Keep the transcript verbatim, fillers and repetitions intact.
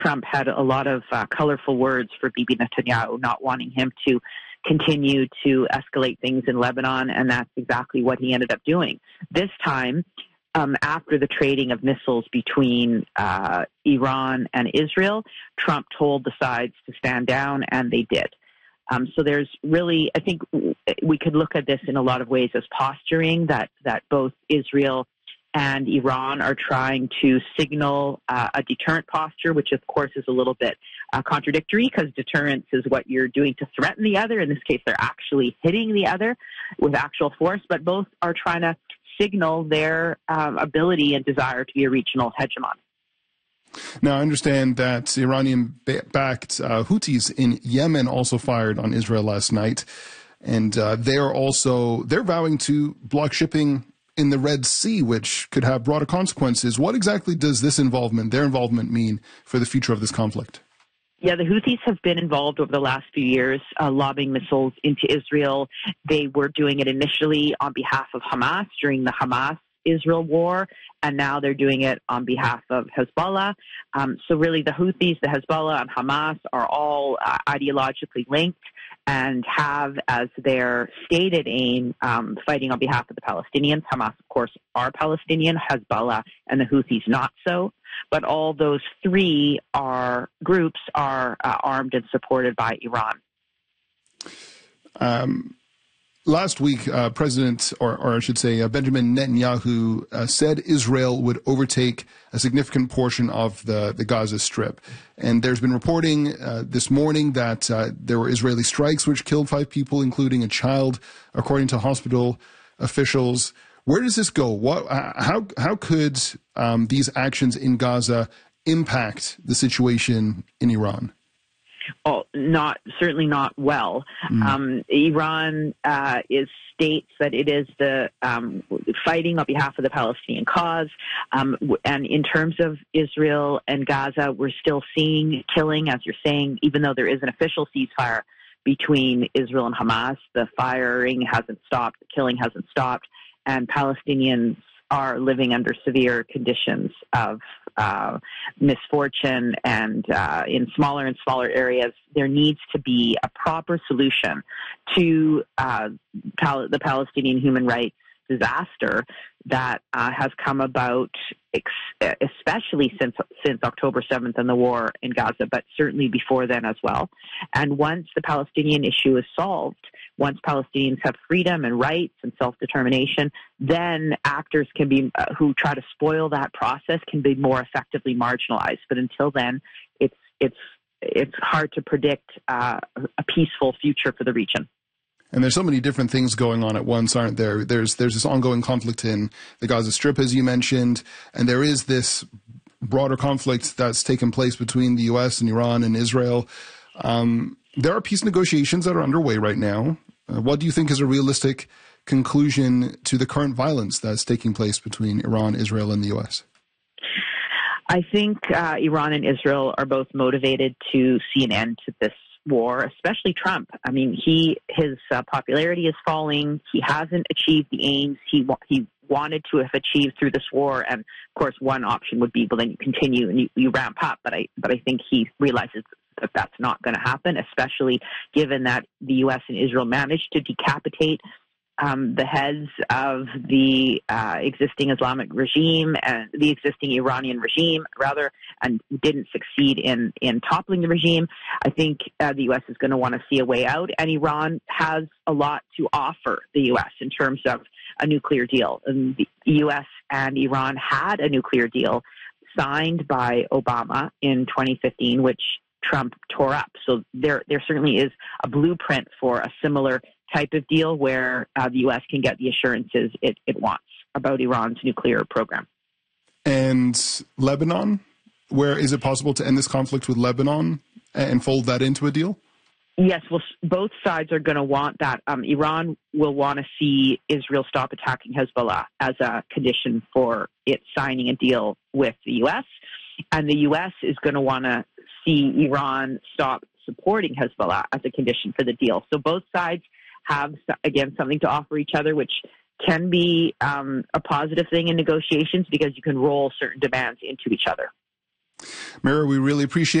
Trump had a lot of uh, colorful words for Bibi Netanyahu, not wanting him to continue to escalate things in Lebanon, and that's exactly what he ended up doing. This time, um, after the trading of missiles between uh, Iran and Israel, Trump told the sides to stand down, and they did. Um, so there's really, I think we could look at this in a lot of ways as posturing, that, that both Israel and Iran are trying to signal uh, a deterrent posture, which of course is a little bit uh, contradictory, because deterrence is what you're doing to threaten the other. In this case, they're actually hitting the other with actual force, but both are trying to signal their um, ability and desire to be a regional hegemon. Now, I understand that Iranian-backed uh, Houthis in Yemen also fired on Israel last night, and uh, they're also they're vowing to block shipping in the Red Sea, which could have broader consequences. What exactly does this involvement, their involvement, mean for the future of this conflict? Yeah, the Houthis have been involved over the last few years, uh, lobbing missiles into Israel. They were doing it initially on behalf of Hamas during the Hamas-Israel war, and now they're doing it on behalf of Hezbollah. Um, so really the Houthis, the Hezbollah, and Hamas are all uh, ideologically linked and have as their stated aim um, fighting on behalf of the Palestinians. Hamas, of course, are Palestinian, Hezbollah and the Houthis not so. But all those three are groups are uh, armed and supported by Iran. Um, last week, uh, President, or, or I should say, uh, Benjamin Netanyahu uh, said Israel would overtake a significant portion of the, the Gaza Strip. And there's been reporting uh, this morning that uh, there were Israeli strikes which killed five people, including a child, according to hospital officials. Where does this go? What, how, how could um, these actions in Gaza impact the situation in Iran? Oh, not certainly not well. Mm. Um, Iran uh, is states that it is the um, fighting on behalf of the Palestinian cause, um, and in terms of Israel and Gaza, we're still seeing killing, as you're saying, even though there is an official ceasefire between Israel and Hamas. The firing hasn't stopped, the killing hasn't stopped, and Palestinians are living under severe conditions of uh, misfortune, and uh, in smaller and smaller areas, there needs to be a proper solution to uh, Pal- the Palestinian human rights disaster that uh, has come about, ex- especially since since October seventh and the war in Gaza, but certainly before then as well. And once the Palestinian issue is solved, once Palestinians have freedom and rights and self-determination, then actors can be uh, who try to spoil that process can be more effectively marginalized. But until then, it's it's it's hard to predict uh, a peaceful future for the region. And there's so many different things going on at once, aren't there? There's there's this ongoing conflict in the Gaza Strip, as you mentioned, and there is this broader conflict that's taken place between the U S and Iran and Israel. Um, there are peace negotiations that are underway right now. Uh, what do you think is a realistic conclusion to the current violence that's taking place between Iran, Israel, and the U S? I think uh, Iran and Israel are both motivated to see an end to this war, especially Trump. I mean, he his uh, popularity is falling. He hasn't achieved the aims he wa- he wanted to have achieved through this war. And of course, one option would be, well, then you continue and you, you ramp up. But I but I think he realizes that that's not going to happen, especially given that the U S and Israel managed to decapitate Um, the heads of the uh, existing Islamic regime and the existing Iranian regime, rather, and didn't succeed in, in toppling the regime. I think uh, the U S is going to want to see a way out, and Iran has a lot to offer the U S in terms of a nuclear deal. And the U S and Iran had a nuclear deal signed by Obama in twenty fifteen, which Trump tore up. So there, there certainly is a blueprint for a similar type of deal where uh, the U S can get the assurances it, it wants about Iran's nuclear program. And Lebanon, where is it possible to end this conflict with Lebanon and fold that into a deal? Yes, well, both sides are going to want that. Um, Iran will want to see Israel stop attacking Hezbollah as a condition for it signing a deal with the U S, and the U S is going to want to see Iran stop supporting Hezbollah as a condition for the deal. So both sides have, again, something to offer each other, which can be um, a positive thing in negotiations because you can roll certain demands into each other. Mira, we really appreciate